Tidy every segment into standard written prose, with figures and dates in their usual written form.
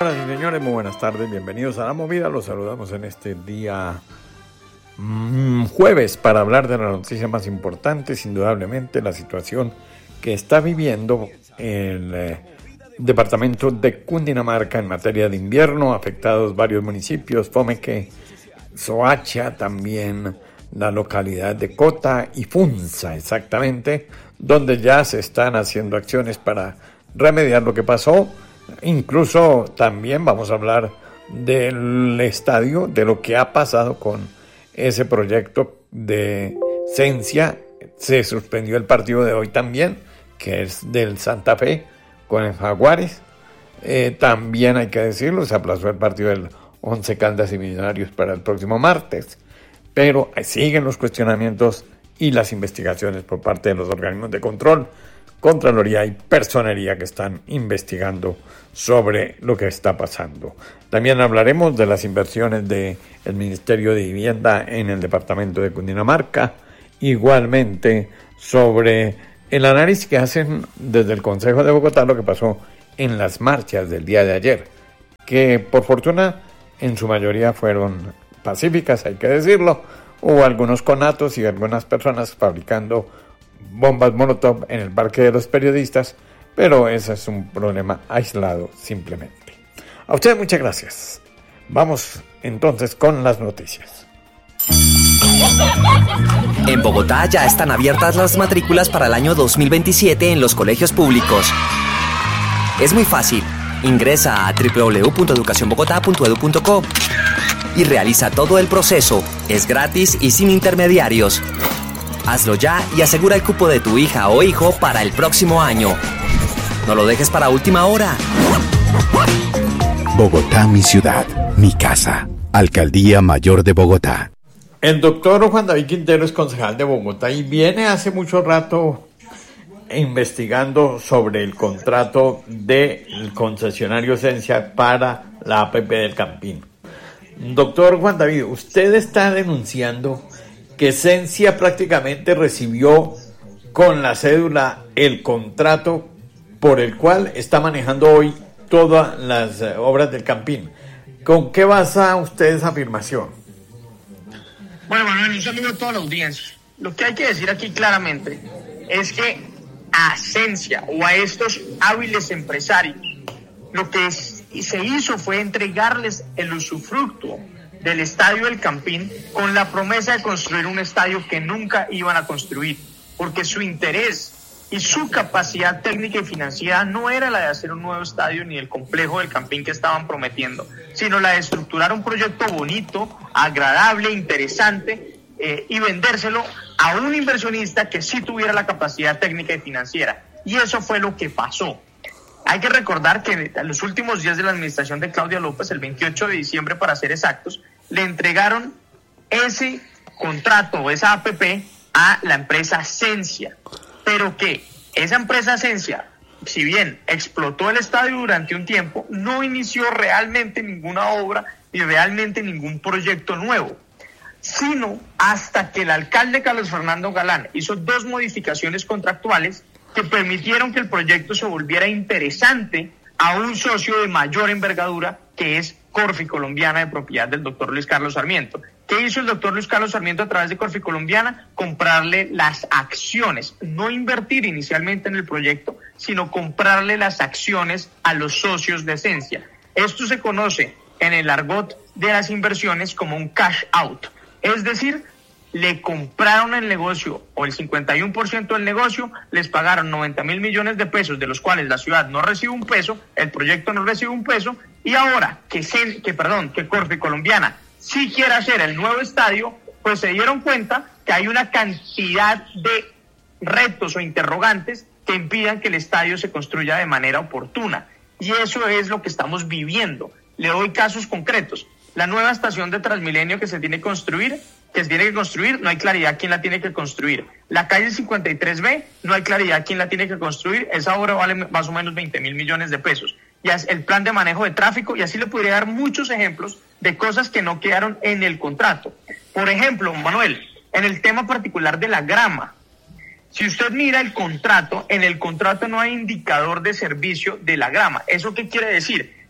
Señoras y señores, muy buenas tardes, bienvenidos a La Movida. Los saludamos en este día jueves para hablar de la noticia más importante, indudablemente la situación que está viviendo el departamento de Cundinamarca en materia de invierno, afectados varios municipios, Fomeque, Soacha, también la localidad de Cota y Funza, exactamente, donde ya se están haciendo acciones para remediar lo que pasó. Incluso también vamos a hablar del estadio, de lo que ha pasado con ese proyecto de Cencia. Se suspendió el partido de hoy también, que es del Santa Fe con el Jaguares. También hay que decirlo, se aplazó el partido del Once Caldas y Millonarios para el próximo martes. Pero siguen los cuestionamientos y las investigaciones por parte de los organismos de control, Contraloría y Personería que están investigando sobre lo que está pasando. También hablaremos de las inversiones del Ministerio de Vivienda en el departamento de Cundinamarca, igualmente sobre el análisis que hacen desde el Consejo de Bogotá lo que pasó en las marchas del día de ayer, que por fortuna en su mayoría fueron pacíficas, hay que decirlo. Hubo algunos conatos y algunas personas fabricando bombas Molotov en el Parque de los Periodistas, pero ese es un problema aislado simplemente. A ustedes muchas gracias. Vamos entonces con las noticias. En Bogotá ya están abiertas las matrículas para el año 2027 en los colegios públicos. Es muy fácil. Ingresa a www.educacionbogotá.edu.co y realiza todo el proceso. Es gratis y sin intermediarios. Hazlo ya y asegura el cupo de tu hija o hijo para el próximo año. No lo dejes para última hora. Bogotá, mi ciudad, mi casa. Alcaldía Mayor de Bogotá. El doctor Juan David Quintero es concejal de Bogotá y viene hace mucho rato investigando sobre el contrato del concesionario Cencia para la APP del Campín. Doctor Juan David, usted está denunciando que Cencia prácticamente recibió con la cédula el contrato por el cual está manejando hoy todas las obras del Campín. ¿Con qué basa usted esa afirmación? Bueno, Manuel, un saludo a toda la audiencia. Lo que hay que decir aquí claramente es que a Cencia o a estos hábiles empresarios lo que se hizo fue entregarles el usufructo del estadio del Campín con la promesa de construir un estadio que nunca iban a construir, porque su interés y su capacidad técnica y financiera no era la de hacer un nuevo estadio ni el complejo del Campín que estaban prometiendo, sino la de estructurar un proyecto bonito, agradable, interesante y vendérselo a un inversionista que sí tuviera la capacidad técnica y financiera. Y eso fue lo que pasó. Hay que recordar que en los últimos días de la administración de Claudia López, el 28 de diciembre para ser exactos, le entregaron ese contrato o esa APP a la empresa Cencia, pero que esa empresa Cencia, si bien explotó el estadio durante un tiempo, no inició realmente ninguna obra ni realmente ningún proyecto nuevo, sino hasta que el alcalde Carlos Fernando Galán hizo 2 modificaciones contractuales que permitieron que el proyecto se volviera interesante a un socio de mayor envergadura, que es Corfi Colombiana, de propiedad del doctor Luis Carlos Sarmiento. ¿Qué hizo el doctor Luis Carlos Sarmiento a través de Corfi Colombiana? Comprarle las acciones, no invertir inicialmente en el proyecto, sino comprarle las acciones a los socios de Cencia. Esto se conoce en el argot de las inversiones como un cash out, es decir, le compraron el negocio o el 51% del negocio, les pagaron 90.000 millones de pesos, de los cuales la ciudad no recibe un peso, el proyecto no recibe un peso, y ahora que Corfi Colombiana sí quiere hacer el nuevo estadio, pues se dieron cuenta que hay una cantidad de retos o interrogantes que impidan que el estadio se construya de manera oportuna. Y eso es lo que estamos viviendo. Le doy casos concretos. La nueva estación de Transmilenio que se tiene que construir, no hay claridad quién la tiene que construir. La calle 53B, no hay claridad quién la tiene que construir. Esa obra vale más o menos 20.000 millones de pesos. Y el plan de manejo de tráfico, y así le podría dar muchos ejemplos de cosas que no quedaron en el contrato. Por ejemplo, Manuel, en el tema particular de la grama, si usted mira el contrato, en el contrato no hay indicador de servicio de la grama. ¿Eso qué quiere decir?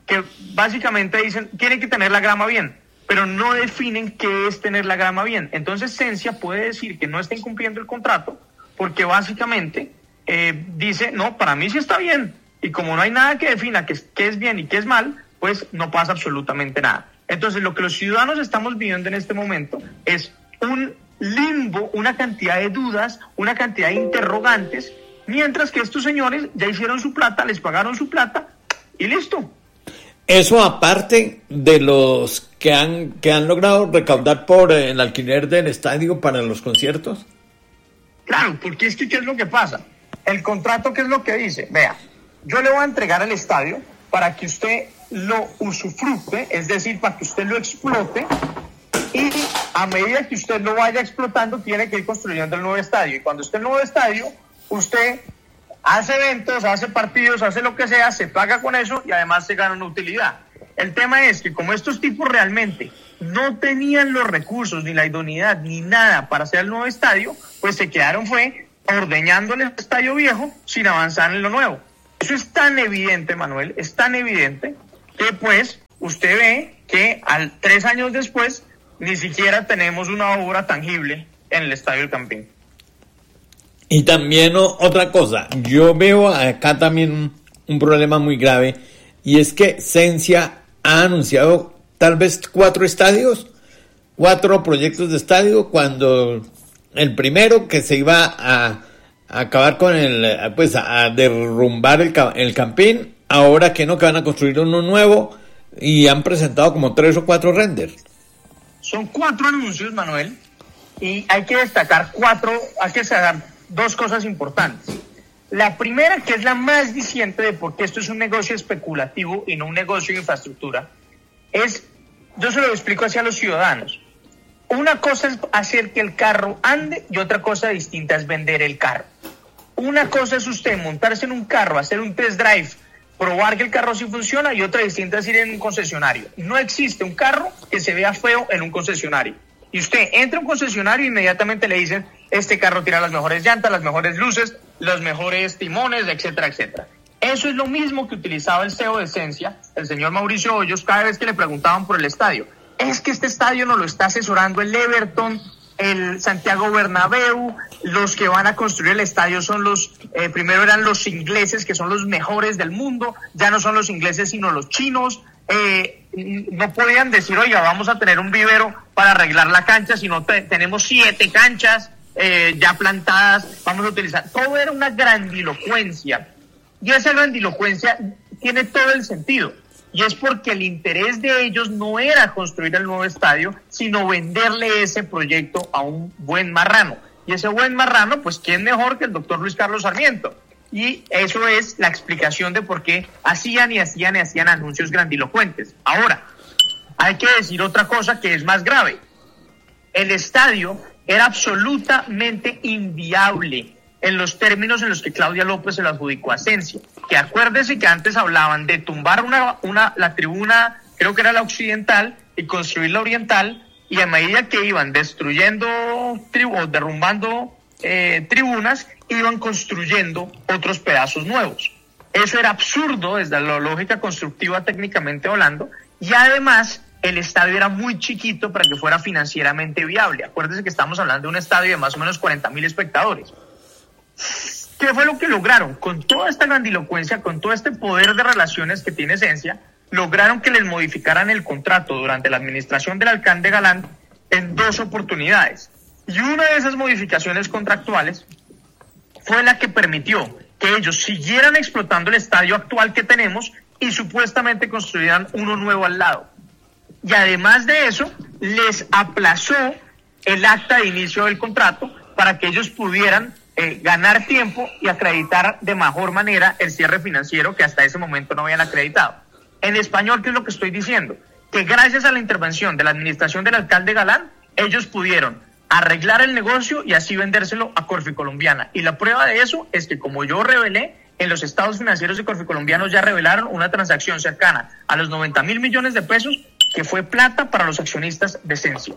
que básicamente dicen, tiene que tener la grama bien, pero no definen qué es tener la grama bien. Entonces Sensia puede decir que no está incumpliendo el contrato porque básicamente dice, no, para mí sí está bien, y como no hay nada que defina qué es bien y qué es mal, pues no pasa absolutamente nada. Entonces lo que los ciudadanos estamos viviendo en este momento es un limbo, una cantidad de dudas, una cantidad de interrogantes, mientras que estos señores ya hicieron su plata, les pagaron su plata y listo. Eso aparte de los que han logrado recaudar por el alquiler del estadio para los conciertos. Claro, porque es que ¿qué es lo que pasa? El contrato, ¿qué es lo que dice? Vea, yo le voy a entregar el estadio para que usted lo usufructe, es decir, para que usted lo explote, y a medida que usted lo vaya explotando, tiene que ir construyendo el nuevo estadio. Y cuando esté el nuevo estadio, usted hace eventos, hace partidos, hace lo que sea, se paga con eso y además se gana una utilidad. El tema es que como estos tipos realmente no tenían los recursos, ni la idoneidad, ni nada para hacer el nuevo estadio, pues se quedaron ordeñando el estadio viejo sin avanzar en lo nuevo. Eso es tan evidente, Manuel, es tan evidente que pues usted ve que 3 años después ni siquiera tenemos una obra tangible en el Estadio del Campín. Y también otra cosa, yo veo acá también un problema muy grave, y es que Sensia ha anunciado tal vez 4 estadios, 4 proyectos de estadio, cuando el primero que se iba a acabar con a derrumbar el Campín, ahora que van a construir uno nuevo, y han presentado como 3 o 4 renders. Son 4 anuncios, Manuel, y hay que destacar 2 cosas importantes. La primera, que es la más diciente de por qué esto es un negocio especulativo y no un negocio de infraestructura, yo se lo explico hacia los ciudadanos. Una cosa es hacer que el carro ande y otra cosa distinta es vender el carro. Una cosa es usted montarse en un carro, hacer un test drive, probar que el carro sí funciona, y otra distinta es ir en un concesionario. No existe un carro que se vea feo en un concesionario. Y usted entra a un concesionario y inmediatamente le dicen, este carro tiene las mejores llantas, las mejores luces, los mejores timones, etcétera, etcétera. Eso es lo mismo que utilizaba el CEO de Sensia, el señor Mauricio Hoyos, cada vez que le preguntaban por el estadio. Es que este estadio nos lo está asesorando el Everton, el Santiago Bernabéu, los que van a construir el estadio son primero eran los ingleses, que son los mejores del mundo, ya no son los ingleses sino los chinos. No podían decir, oiga, vamos a tener un vivero para arreglar la cancha, sino tenemos 7 canchas ya plantadas, vamos a utilizar. Todo era una grandilocuencia, y esa grandilocuencia tiene todo el sentido, y es porque el interés de ellos no era construir el nuevo estadio, sino venderle ese proyecto a un buen marrano. Y ese buen marrano, pues, ¿quién mejor que el doctor Luis Carlos Sarmiento? Y eso es la explicación de por qué hacían anuncios grandilocuentes. Ahora, hay que decir otra cosa que es más grave. El estadio era absolutamente inviable en los términos en los que Claudia López se lo adjudicó a Sensia. Que acuérdese que antes hablaban de tumbar la tribuna, creo que era la occidental, y construir la oriental, y a medida que iban destruyendo derrumbando tribunas, iban construyendo otros pedazos nuevos. Eso era absurdo desde la lógica constructiva, técnicamente hablando, y además el estadio era muy chiquito para que fuera financieramente viable. Acuérdense que estamos hablando de un estadio de más o menos 40,000 espectadores. ¿Qué fue lo que lograron? Con toda esta grandilocuencia, con todo este poder de relaciones que tiene Sensia, lograron que les modificaran el contrato durante la administración del alcalde Galán en 2 oportunidades. Y una de esas modificaciones contractuales fue la que permitió que ellos siguieran explotando el estadio actual que tenemos y supuestamente construyeran uno nuevo al lado. Y además de eso, les aplazó el acta de inicio del contrato para que ellos pudieran ganar tiempo y acreditar de mejor manera el cierre financiero que hasta ese momento no habían acreditado. En español, ¿qué es lo que estoy diciendo? Que gracias a la intervención de la administración del alcalde Galán, ellos pudieron arreglar el negocio y así vendérselo a Corficolombiana. Y la prueba de eso es que, como yo revelé, en los estados financieros de Corficolombianos ya revelaron una transacción cercana a los 90,000 millones de pesos que fue plata para los accionistas de Sensia.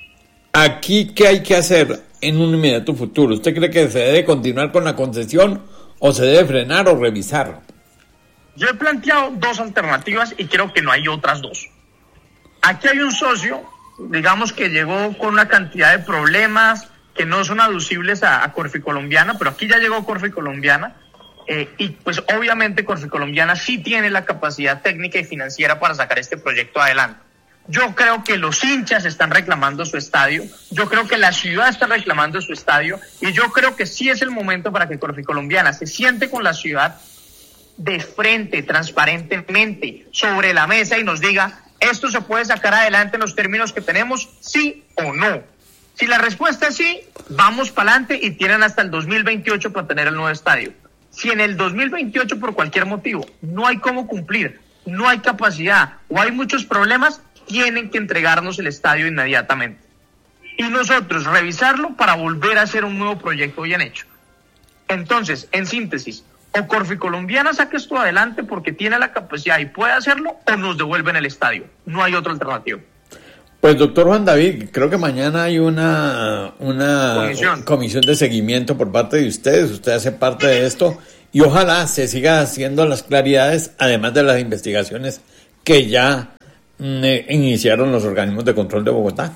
Aquí, ¿qué hay que hacer en un inmediato futuro? ¿Usted cree que se debe continuar con la concesión o se debe frenar o revisar? Yo he planteado dos alternativas y creo que no hay otras dos. Aquí hay un socio, digamos, que llegó con una cantidad de problemas que no son aducibles a Corficolombiana, pero aquí ya llegó Corficolombiana, y pues obviamente Corficolombiana sí tiene la capacidad técnica y financiera para sacar este proyecto adelante. Yo creo que los hinchas están reclamando su estadio, yo creo que la ciudad está reclamando su estadio, y yo creo que sí es el momento para que Corficolombiana se siente con la ciudad de frente, transparentemente, sobre la mesa y nos diga, ¿esto se puede sacar adelante en los términos que tenemos, sí o no? Si la respuesta es sí, vamos para adelante y tienen hasta el 2028 para tener el nuevo estadio. Si en el 2028 por cualquier motivo no hay cómo cumplir, no hay capacidad o hay muchos problemas, tienen que entregarnos el estadio inmediatamente. Y nosotros revisarlo para volver a hacer un nuevo proyecto bien hecho. Entonces, en síntesis, o Corficolombiana saque esto adelante porque tiene la capacidad y puede hacerlo, o nos devuelven el estadio. No hay otra alternativa. Pues doctor Juan David, creo que mañana hay una comisión de seguimiento por parte de ustedes. Usted hace parte de esto y ojalá se siga haciendo las claridades, además de las investigaciones que ya iniciaron los organismos de control de Bogotá.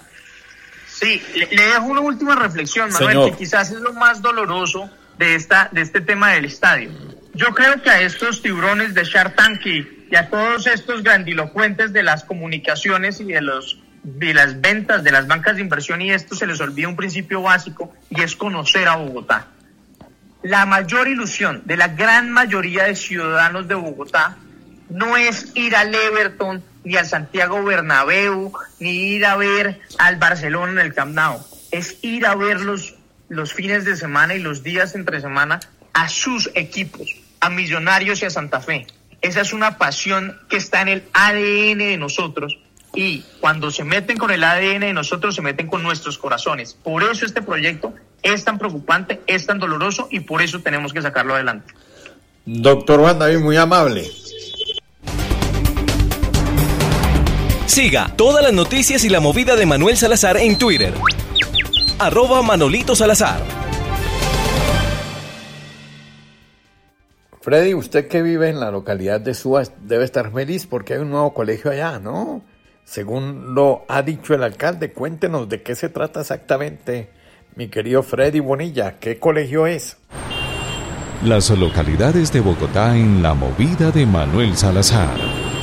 Sí, le dejo una última reflexión, Manuel, señor, que quizás es lo más doloroso de este tema del estadio. Yo creo que a estos tiburones de Shark Tank y a todos estos grandilocuentes de las comunicaciones y de las ventas de las bancas de inversión y esto se les olvida un principio básico y es conocer a Bogotá. La mayor ilusión de la gran mayoría de ciudadanos de Bogotá no es ir al Everton, ni al Santiago Bernabéu, ni ir a ver al Barcelona en el Camp Nou. Es ir a ver los fines de semana y los días entre semana a sus equipos, a Millonarios y a Santa Fe. Esa es una pasión que está en el ADN de nosotros y cuando se meten con el ADN de nosotros, se meten con nuestros corazones. Por eso este proyecto es tan preocupante, es tan doloroso y por eso tenemos que sacarlo adelante. Doctor Juan David, muy amable. Siga todas las noticias y la movida de Manuel Salazar en Twitter. @Manolito Salazar. Freddy, usted que vive en la localidad de Suba debe estar feliz porque hay un nuevo colegio allá, ¿no? Según lo ha dicho el alcalde, cuéntenos de qué se trata exactamente, mi querido Freddy Bonilla. ¿Qué colegio es? Las localidades de Bogotá en la movida de Manuel Salazar.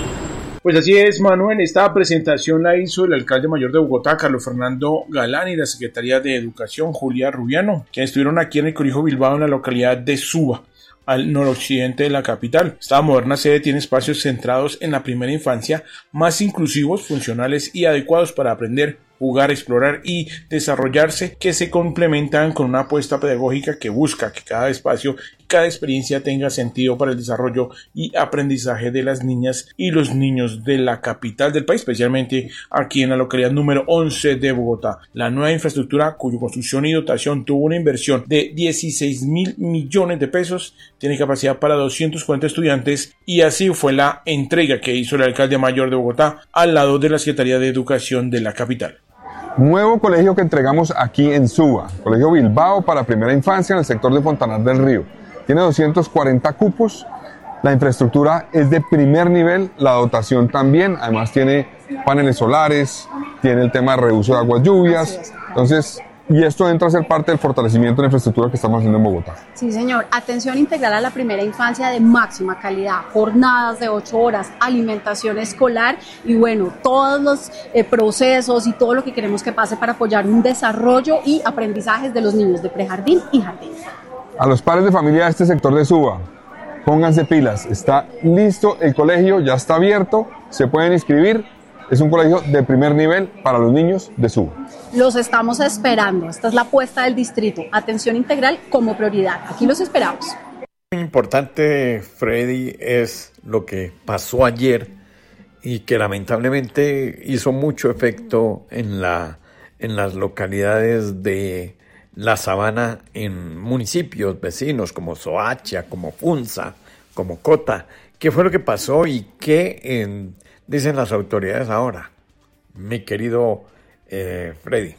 Pues así es, Manuel. Esta presentación la hizo el alcalde mayor de Bogotá, Carlos Fernando Galán, y la secretaria de Educación, Julia Rubiano, quienes estuvieron aquí en el Colegio Bilbao, en la localidad de Suba, al noroccidente de la capital. Esta moderna sede tiene espacios centrados en la primera infancia, más inclusivos, funcionales y adecuados para aprender, jugar, explorar y desarrollarse, que se complementan con una apuesta pedagógica que busca que cada espacio y cada experiencia tenga sentido para el desarrollo y aprendizaje de las niñas y los niños de la capital del país, especialmente aquí en la localidad número 11 de Bogotá. La nueva infraestructura, cuya construcción y dotación tuvo una inversión de 16.000 millones de pesos, tiene capacidad para 240 estudiantes y así fue la entrega que hizo el alcalde mayor de Bogotá al lado de la Secretaría de Educación de la capital. Nuevo colegio que entregamos aquí en Suba, Colegio Bilbao para primera infancia en el sector de Fontanar del Río. Tiene 240 cupos, la infraestructura es de primer nivel, la dotación también, además tiene paneles solares, tiene el tema de reuso de aguas lluvias, entonces, y esto entra a ser parte del fortalecimiento de la infraestructura que estamos haciendo en Bogotá. Sí, señor. Atención integral a la primera infancia de máxima calidad, jornadas de 8 horas, alimentación escolar y bueno, todos los procesos y todo lo que queremos que pase para apoyar un desarrollo y aprendizajes de los niños de prejardín y jardín. A los padres de familia de este sector de Suba, pónganse pilas, está listo el colegio, ya está abierto, se pueden inscribir. Es un colegio de primer nivel para los niños de Suba. Los estamos esperando. Esta es la apuesta del distrito. Atención integral como prioridad. Aquí los esperamos. Muy importante, Freddy, es lo que pasó ayer y que lamentablemente hizo mucho efecto en las localidades de la Sabana, en municipios vecinos como Soacha, como Funza, como Cota. ¿Qué fue lo que pasó y qué dicen las autoridades ahora, mi querido Freddy?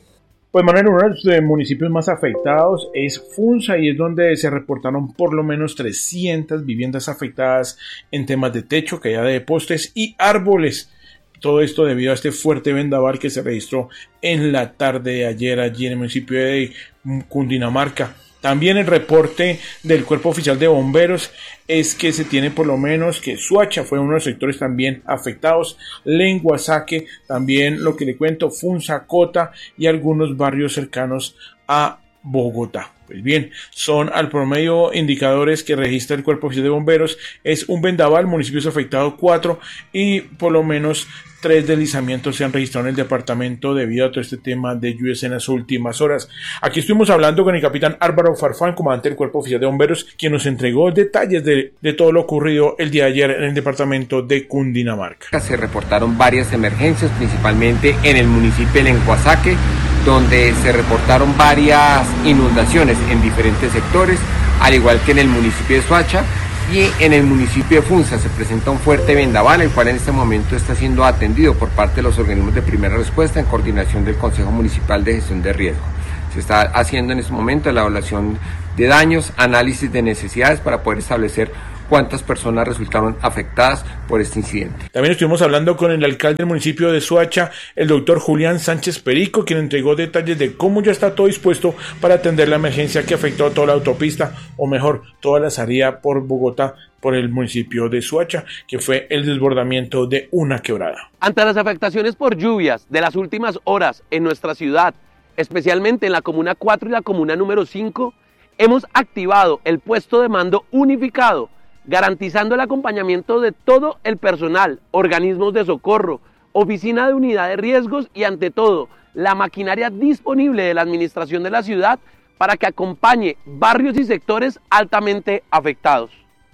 Pues Manuel, uno de los municipios más afectados es Funza y es donde se reportaron por lo menos 300 viviendas afectadas en temas de techo, caída de postes y árboles. Todo esto debido a este fuerte vendaval que se registró en la tarde de ayer allí en el municipio de Cundinamarca. También el reporte del Cuerpo Oficial de Bomberos es que se tiene por lo menos que Soacha fue uno de los sectores también afectados, Lenguasaque, también lo que le cuento, Funza, Cota y algunos barrios cercanos a Bogotá. Pues bien, son al promedio indicadores que registra el Cuerpo Oficial de Bomberos, es un vendaval, municipios afectados 4 y por lo menos 3 deslizamientos se han registrado en el departamento debido a todo este tema de lluvias en las últimas horas. Aquí estuvimos hablando con el capitán Álvaro Farfán, comandante del Cuerpo Oficial de Bomberos, quien nos entregó detalles de todo lo ocurrido el día de ayer en el departamento de Cundinamarca. Se reportaron varias emergencias, principalmente en el municipio de Lenguasaque, donde se reportaron varias inundaciones en diferentes sectores, al igual que en el municipio de Soacha. Y en el municipio de Funza se presenta un fuerte vendaval, el cual en este momento está siendo atendido por parte de los organismos de primera respuesta en coordinación del Consejo Municipal de Gestión de Riesgo. Se está haciendo en este momento la evaluación de daños, análisis de necesidades para poder establecer cuántas personas resultaron afectadas por este incidente. También estuvimos hablando con el alcalde del municipio de Soacha, el doctor Julián Sánchez Perico, quien entregó detalles de cómo ya está todo dispuesto para atender la emergencia que afectó a toda la autopista, o mejor, toda la salida por Bogotá, por el municipio de Soacha, que fue el desbordamiento de una quebrada. Ante las afectaciones por lluvias de las últimas horas en nuestra ciudad, especialmente en la comuna 4 y la comuna número 5, hemos activado el puesto de mando unificado, garantizando el acompañamiento de todo el personal, organismos de socorro, oficina de unidad de riesgos y ante todo, la maquinaria disponible de la administración de la ciudad para que acompañe barrios y sectores altamente afectados.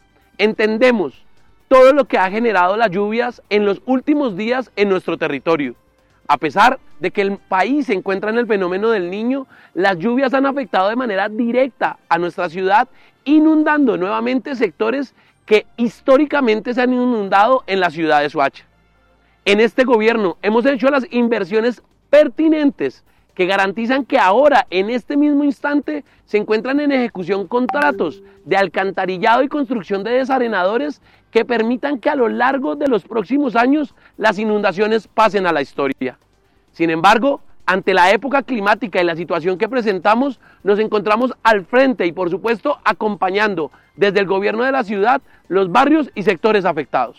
Entendemos todo lo que ha generado las lluvias en los últimos días en nuestro territorio. A pesar de que el país se encuentra en el fenómeno del Niño, las lluvias han afectado de manera directa a nuestra ciudad, inundando nuevamente sectores que históricamente se han inundado en la ciudad de Soacha. En este gobierno hemos hecho las inversiones pertinentes que garantizan que ahora, en este mismo instante, se encuentran en ejecución contratos de alcantarillado y construcción de desarenadores que permitan que a lo largo de los próximos años las inundaciones pasen a la historia. Sin embargo, ante la época climática y la situación que presentamos, nos encontramos al frente y, por supuesto, acompañando desde el gobierno de la ciudad los barrios y sectores afectados.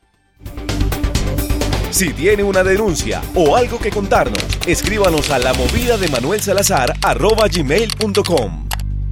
Si tiene una denuncia o algo que contarnos, escríbanos a lamovidademanuelsalazar@gmail.com.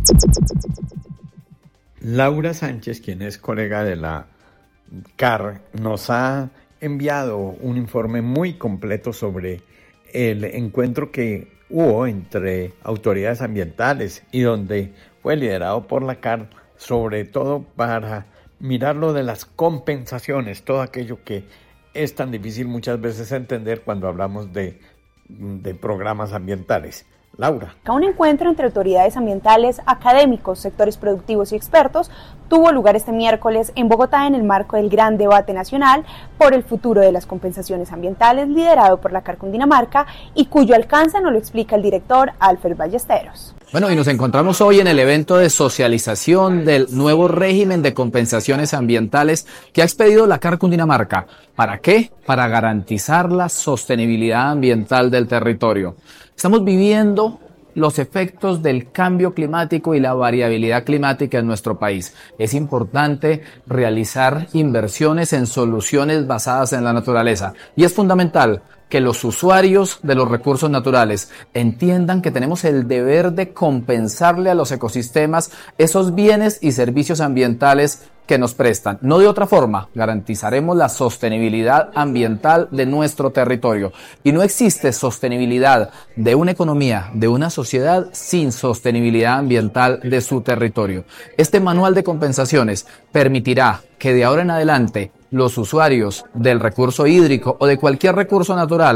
Laura Sánchez, quien es colega de la CAR, nos ha enviado un informe muy completo sobre el encuentro que hubo entre autoridades ambientales y donde fue liderado por la CAR, sobre todo para mirar lo de las compensaciones, todo aquello que es tan difícil muchas veces entender cuando hablamos de programas ambientales. Laura. Un encuentro entre autoridades ambientales, académicos, sectores productivos y expertos tuvo lugar este miércoles en Bogotá en el marco del gran debate nacional por el futuro de las compensaciones ambientales liderado por la CAR Cundinamarca y cuyo alcance nos lo explica el director Alfred Ballesteros. Bueno, y nos encontramos hoy en el evento de socialización del nuevo régimen de compensaciones ambientales que ha expedido la CAR Cundinamarca. ¿Para qué? Para garantizar la sostenibilidad ambiental del territorio. Estamos viviendo los efectos del cambio climático y la variabilidad climática en nuestro país. Es importante realizar inversiones en soluciones basadas en la naturaleza y es fundamental que los usuarios de los recursos naturales entiendan que tenemos el deber de compensarle a los ecosistemas esos bienes y servicios ambientales que nos prestan. No de otra forma, garantizaremos la sostenibilidad ambiental de nuestro territorio. Y no existe sostenibilidad de una economía, de una sociedad, sin sostenibilidad ambiental de su territorio. Este manual de compensaciones permitirá que de ahora en adelante los usuarios del recurso hídrico o de cualquier recurso natural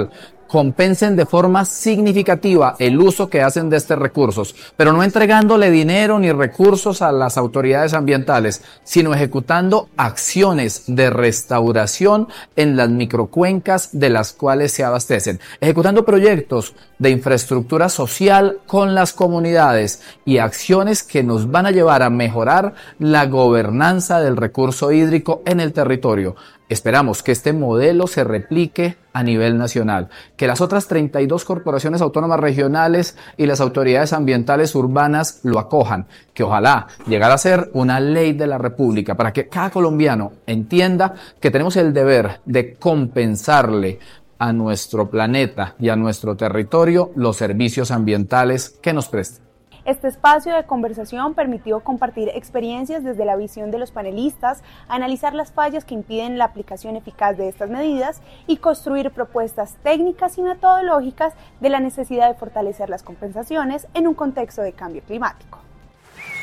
compensen de forma significativa el uso que hacen de estos recursos, pero no entregándole dinero ni recursos a las autoridades ambientales, sino ejecutando acciones de restauración en las microcuencas de las cuales se abastecen, ejecutando proyectos de infraestructura social con las comunidades y acciones que nos van a llevar a mejorar la gobernanza del recurso hídrico en el territorio. Esperamos que este modelo se replique a nivel nacional, que las otras 32 corporaciones autónomas regionales y las autoridades ambientales urbanas lo acojan, que ojalá llegara a ser una ley de la República para que cada colombiano entienda que tenemos el deber de compensarle a nuestro planeta y a nuestro territorio los servicios ambientales que nos prestan. Este espacio de conversación permitió compartir experiencias desde la visión de los panelistas, analizar las fallas que impiden la aplicación eficaz de estas medidas y construir propuestas técnicas y metodológicas de la necesidad de fortalecer las compensaciones en un contexto de cambio climático.